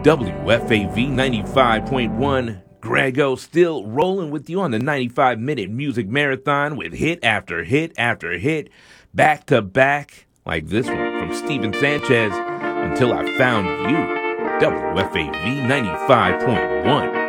WFAV 95.1, Grego still rolling with you on the 95-minute music marathon with hit after hit after hit, back to back, like this one from Steven Sanchez, Until I Found You, WFAV 95.1.